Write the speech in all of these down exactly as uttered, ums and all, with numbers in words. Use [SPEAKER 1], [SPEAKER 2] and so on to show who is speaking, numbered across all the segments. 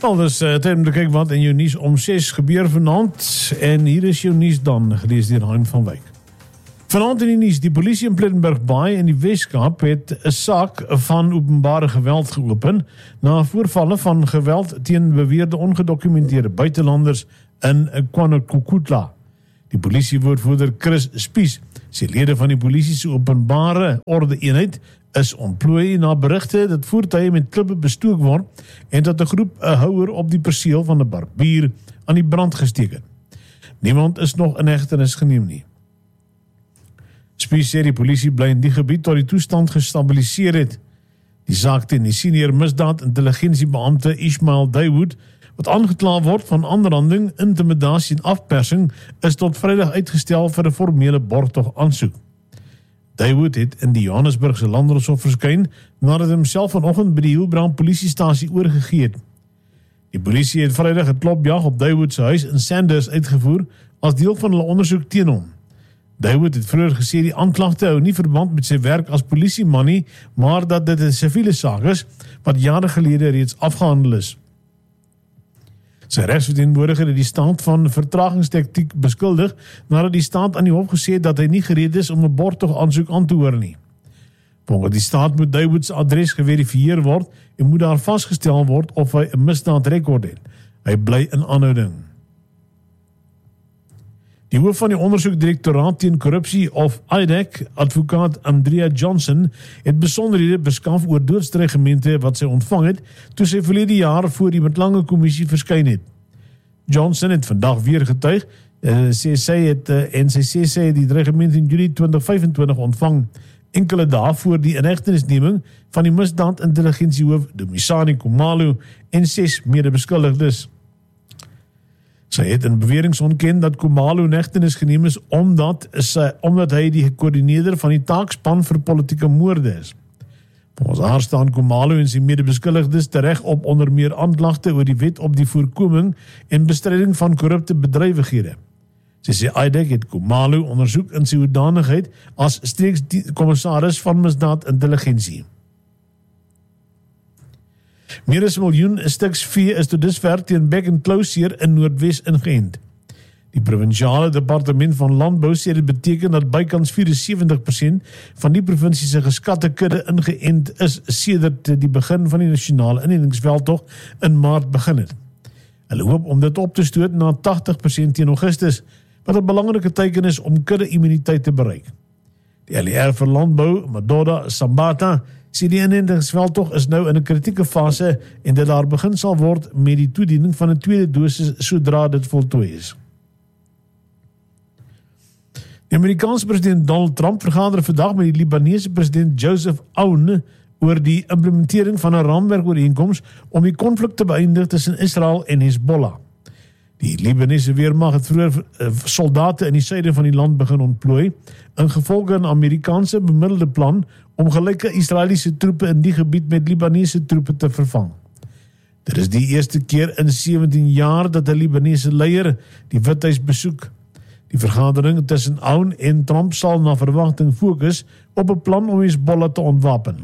[SPEAKER 1] Wel, dus uh, tijd om te kyk wat in jou nuus om ses gebeur vanaand. En hier is jou nuus dan, gelees deur Hein van Wyk. Vanaand in die nuus, die polisie in Plettenberg Baai in die Weskaap het 'n saak van openbare geweld geopen na voorvalle van geweld teen beweerde ongedokumenteerde buitelanders in KwaNokukhutla. Die polisiewoordvoerder Chris Spies sê lede van die polisie se openbare orde eenheid is ontplooi na berigte dat voertuie met klippe bestook word en dat 'n groep 'n houer op die perseel van 'n barbier aan die brand gesteek het. Niemand is nog in hegtenis geneem nie. Spies sê die polisie bly in die gebied tot die toestand gestabiliseer het. Die saak teen die senior misdaad intelligensiebeampte Ismail Dawood, wat aangekla word van aanranding, intimidasie en afpersing, is tot Vrydag uitgestel vir 'n formele borgtog aansoek. Dawood het in die Johannesburgse Landdroshof verskyn nadat hy homself vanoggend by die Hillbrow polisiestasie oorgegee het. Die polisie het Vrydag 'n klopjag op Dawood se huis in Sanders uitgevoer as deel van hulle ondersoek teen hom. Dawood het vroeër gesê die aanklagte hou nie verband met sy werk as polisieman nie, maar dat dit 'n siviele saak is wat jare gelede reeds afgehandel is. Sy regsverteenwoordiger het die staat van vertragingstaktiek beskuldig nadat die staat aan die hof gesê dat hy nie gereed is om 'n borgtog aansoek aan te hoor nie. Volgens die staat moet Dawood se adres geverifieer word en moet daar vasgestel word of hy 'n misdaadrekord het. Hy bly in aanhouding. Die hoof van die ondersoekdirektoraat teen korrupsie of I D E C, advokaat Andrea Johnson, het besonderhede beskaf oor doodsdreigemente wat sy ontvang het toe sy verlede jaar voor die Metlange kommissie verskyn het. Johnson het vandag weer getuig uh, sê sy het, uh, en sy sê sy het die dreigement in Julie twintig vyfentwintig ontvang, enkele dae voor die inhegtenisneming van die misdaad intelligensiehoof Dumisani Khumalo en ses medebeskuldigdes. Sy het in beweringe ontken dat Khumalo in hegtenis geneem is omdat, sy, omdat hy die gekoördineerder van die taakspan vir politieke moorde is. Volgens haar staan Khumalo en sy medebeskuldigdes tereg op onder meer aanklagte oor die wet op die voorkoming en bestryding van korrupte bedrywighede. Sy sê I D E C het Khumalo ondersoek in sy hoedanigheid as streekskommissaris van misdaad intelligensie. Meer as 'n miljoen stuks vee is tot dusver teen bek en klauseer in Noordwes ingeënt. Die provinsiale departement van landbou sê dit beteken dat bykans vierentseventig persent van die provinsie se geskatte kudde ingeënt is sedert die begin van die nasionale inentingsveldtog in Maart begin het. Hulle hoop om dit op te stoot na tagtig persent teen Augustus, wat 'n belangrike teken is om kudde-immuniteit te bereik. Die L E R vir landbou, Madoda Sambata, sê die inentingsveldtog is nou in 'n kritieke fase en dat daar begin sal word met die toediening van 'n tweede dosis sodra dit voltooi is. Die Amerikaanse president Donald Trump vergader vandag met die Libanese president Joseph Aoun oor die implementering van 'n raamwerkooreenkoms om die konflik te beëindig tussen Israel en Hezbollah. Die Libanese weermag het vroeër soldate in die suide van die land begin ontplooi, ingevolge 'n Amerikaanse bemiddelde plan om gelyke Israeliese troepe in die gebied met Libanese troepe te vervang. Dit is die eerste keer in sewentien jaar dat 'n Libanese leier die Withuis besoek. Die vergadering tussen Aoun en Trump sal na verwagting fokus op 'n plan om Hezbollah te ontwapen.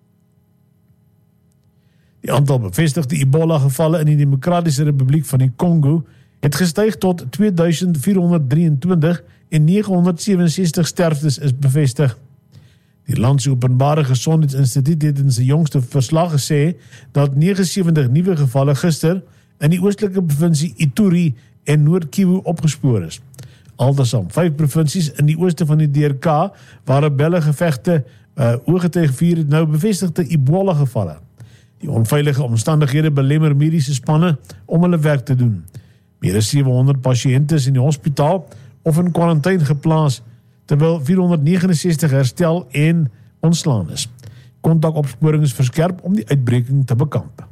[SPEAKER 1] Die aantal bevestigde Ebola-gevalle in die Demokratiese Republiek van die Kongo het gestyg tot twee duisend vierhonderd drieëntwintig en negenhonderdsewenensestig sterftes is bevestig. Die landse openbare gesondheidsinstituut het in sy jongste verslag gesê dat negenensewentig nuwe gevalle gister in die oostelike provinsie Ituri en Noord-Kivu opgespoor is. Altesaam vyf provinsies in die ooste van die D R K waar rebelle gevegte uh, oorgetuig vier het nou bevestigde Ebola gevalle. Die onveilige omstandighede belemmer mediese spanne om hulle werk te doen. Meer as sewehonderd pasiënte is in die hospitaal of in kwarantyne geplaas, terwyl vierhonderdnegenensestig herstel en ontslaan is. Kontakopsporing is verskerp om die uitbreking te bekamp.